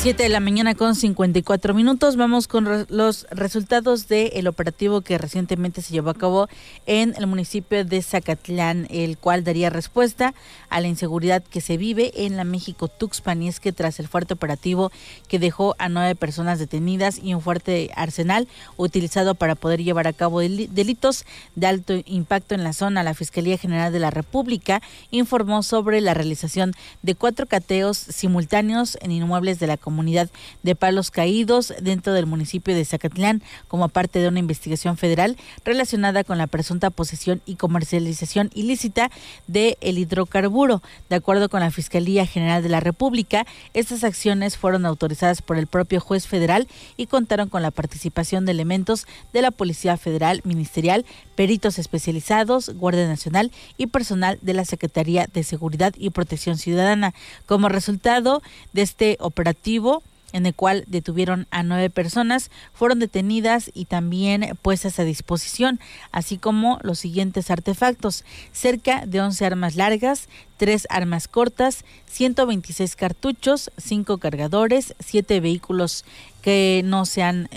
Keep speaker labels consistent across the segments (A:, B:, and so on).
A: 7:54 a.m. Vamos con los resultados del operativo que recientemente se llevó a cabo en el municipio de Zacatlán, el cual daría respuesta a la inseguridad que se vive en la México-Tuxpan. Y es que tras el fuerte operativo que dejó a 9 personas detenidas y un fuerte arsenal utilizado para poder llevar a cabo delitos de alto impacto en la zona, la Fiscalía General de la República informó sobre la realización de 4 cateos simultáneos en inmuebles de la comunidad de Palos Caídos dentro del municipio de Zacatlán como parte de una investigación federal relacionada con la presunta posesión y comercialización ilícita de el hidrocarburo. De acuerdo con la Fiscalía General de la República, estas acciones fueron autorizadas por el propio juez federal y contaron con la participación de elementos de la Policía Federal Ministerial, peritos especializados, Guardia Nacional y personal de la Secretaría de Seguridad y Protección Ciudadana. Como resultado de este operativo, en el cual detuvieron a 9 personas, fueron detenidas y también puestas a disposición, así como los siguientes artefactos: cerca de 11 armas largas, 3 armas cortas, 126 cartuchos, 5 cargadores, 7 vehículos que no se han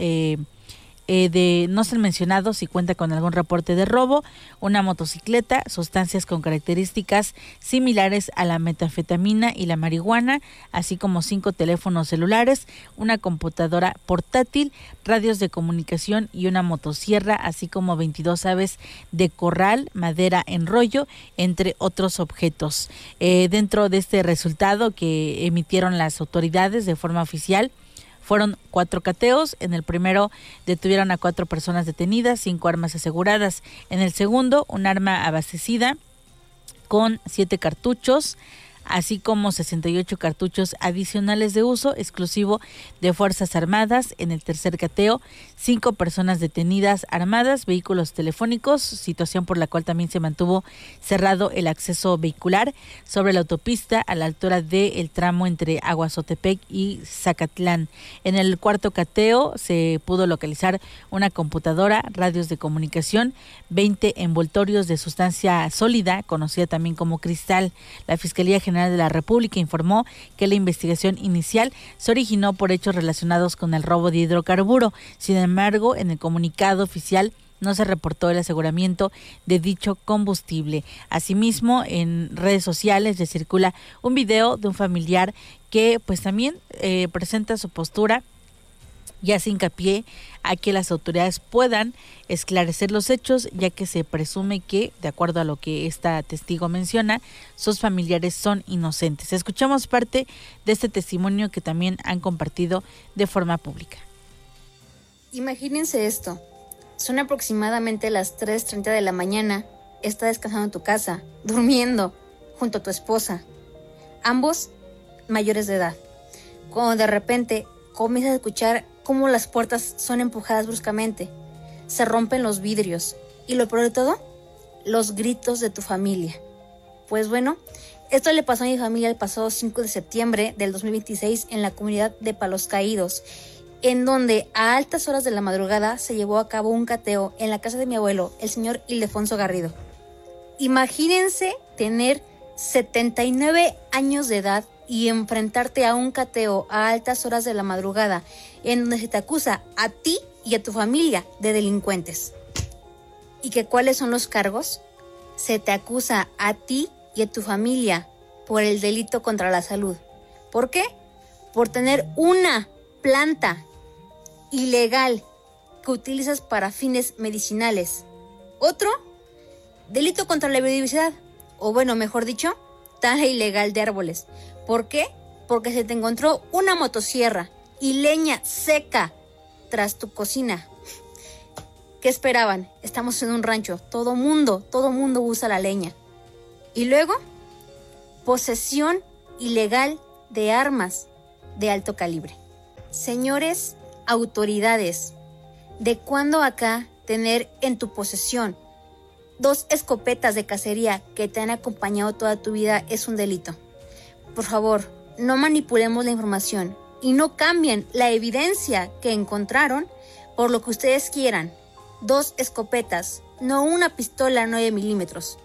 A: mencionados si cuenta con algún reporte de robo, una motocicleta, sustancias con características similares a la metanfetamina y la marihuana, así como 5 teléfonos celulares, una computadora portátil, radios de comunicación y una motosierra, así como 22 aves de corral, madera en rollo, entre otros objetos. Dentro de este resultado que emitieron las autoridades de forma oficial, fueron 4 cateos. En el primero detuvieron a 4 personas detenidas, 5 armas aseguradas. En el segundo, un arma abastecida con 7 cartuchos, así como 68 cartuchos adicionales de uso exclusivo de Fuerzas Armadas. En el tercer cateo, 5 personas detenidas armadas, vehículos telefónicos, situación por la cual también se mantuvo cerrado el acceso vehicular sobre la autopista a la altura del tramo entre Aguazotepec y Zacatlán. En el cuarto cateo se pudo localizar una computadora, radios de comunicación, 20 envoltorios de sustancia sólida, conocida también como cristal. La Fiscalía General de la República informó que la investigación inicial se originó por hechos relacionados con el robo de hidrocarburo. Sin embargo, en el comunicado oficial no se reportó el aseguramiento de dicho combustible. Asimismo, en redes sociales le circula un video de un familiar que pues también presenta su postura y hace hincapié a que las autoridades puedan esclarecer los hechos, ya que se presume que, de acuerdo a lo que esta testigo menciona, sus familiares son inocentes. Escuchamos parte de este testimonio que también han compartido de forma pública.
B: Imagínense esto: son aproximadamente las 3:30 de la mañana, estás descansando en tu casa, durmiendo junto a tu esposa, ambos mayores de edad, cuando de repente comienzas a escuchar cómo las puertas son empujadas bruscamente, se rompen los vidrios y lo peor de todo, los gritos de tu familia. Pues bueno, esto le pasó a mi familia el pasado 5 de septiembre del 2026 en la comunidad de Palos Caídos, en donde a altas horas de la madrugada se llevó a cabo un cateo en la casa de mi abuelo, el señor Ildefonso Garrido. Imagínense tener 79 años de edad y enfrentarte a un cateo a altas horas de la madrugada en donde se te acusa a ti y a tu familia de delincuentes. ¿Y que cuáles son los cargos? Se te acusa a ti y a tu familia por el delito contra la salud. ¿Por qué? Por tener una planta ilegal que utilizas para fines medicinales. Otro, delito contra la biodiversidad, o bueno, mejor dicho, tala ilegal de árboles. ¿Por qué? Porque se te encontró una motosierra y leña seca tras tu cocina. ¿Qué esperaban? Estamos en un rancho, todo mundo usa la leña. Y luego, posesión ilegal de armas de alto calibre. Señores autoridades, ¿de cuándo acá tener en tu posesión 2 escopetas de cacería que te han acompañado toda tu vida es un delito? Por favor, no manipulemos la información y no cambien la evidencia que encontraron por lo que ustedes quieran. 2 escopetas, no una pistola 9 milímetros.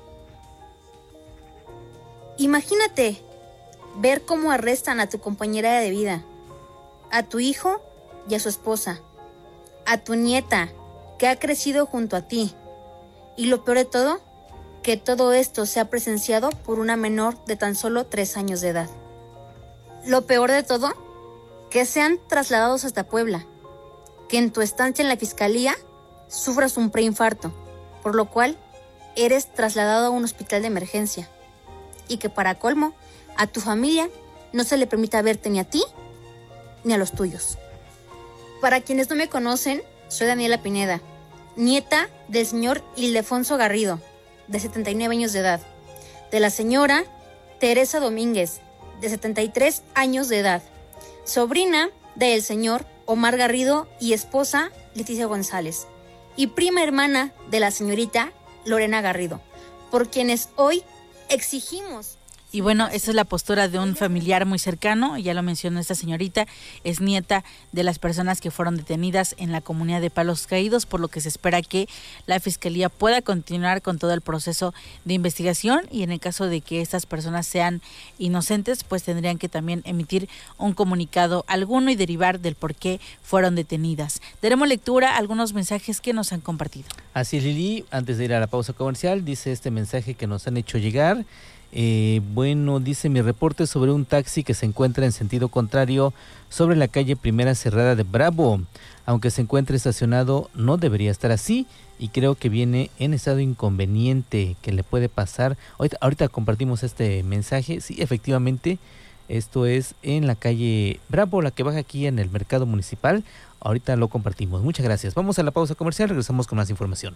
B: Imagínate ver cómo arrestan a tu compañera de vida a tu hijo y a su esposa, a tu nieta, que ha crecido junto a ti. Y lo peor de todo, que todo esto sea presenciado por una menor de tan solo 3 años de edad. Lo peor de todo, que sean trasladados hasta Puebla, que en tu estancia en la fiscalía sufras un preinfarto, por lo cual eres trasladado a un hospital de emergencia, y que para colmo, a tu familia no se le permita verte ni a ti ni a los tuyos. Para quienes no me conocen, soy Daniela Pineda, nieta del señor Ildefonso Garrido, de 79 años de edad, de la señora Teresa Domínguez, de 73 años de edad, sobrina del señor Omar Garrido y esposa Leticia González, y prima hermana de la señorita Lorena Garrido, por quienes hoy exigimos.
A: Y bueno, esa es la postura de un familiar muy cercano, ya lo mencionó esta señorita, es nieta de las personas que fueron detenidas en la comunidad de Palos Caídos, por lo que se espera que la Fiscalía pueda continuar con todo el proceso de investigación, y en el caso de que estas personas sean inocentes, pues tendrían que también emitir un comunicado alguno y derivar del por qué fueron detenidas. Daremos lectura a algunos mensajes que nos han compartido.
C: Así es, Lili, antes de ir a la pausa comercial, dice este mensaje que nos han hecho llegar. Bueno, dice: mi reporte sobre un taxi que se encuentra en sentido contrario sobre la calle Primera Cerrada de Bravo. Aunque se encuentre estacionado, no debería estar así, y creo que viene en estado inconveniente que le puede pasar. Ahorita compartimos este mensaje. Sí, efectivamente, esto es en la calle Bravo, la que baja aquí en el mercado municipal. Ahorita lo compartimos. Muchas gracias. Vamos a la pausa comercial, regresamos con más información.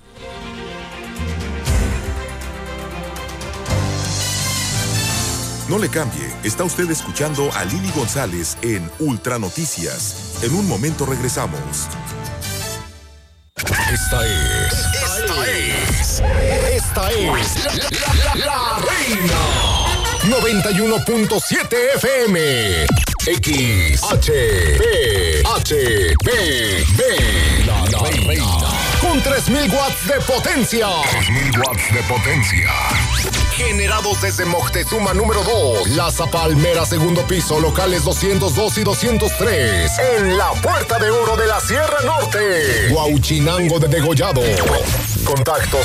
D: No le cambie, está usted escuchando a Lili González en Ultra Noticias. En un momento regresamos.
E: Esta es la Reina 91.7 FM XHB La Reina con 3.000 watts de potencia. 3.000 watts de potencia. Generados desde Moctezuma número 2, Plaza Palmera, segundo piso, locales 202 y 203. En la Puerta de Oro de la Sierra Norte. Huauchinango de Degollado. Contacto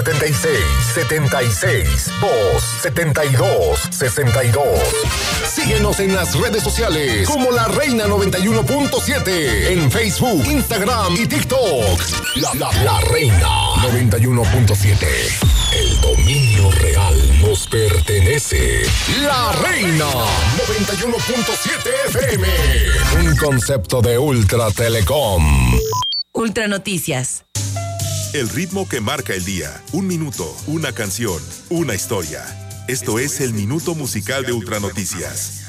E: 776-76-272-62. Síguenos en las redes sociales como La Reina 91.7. En Facebook, Instagram y TikTok. La Reina 91.7. El dominio real nos pertenece. La Reina 91.7 FM. Un concepto de Ultra Telecom.
F: Ultra Noticias.
D: El ritmo que marca el día. 1 minuto, una canción, una historia. Esto es el Minuto Musical de Ultra Noticias.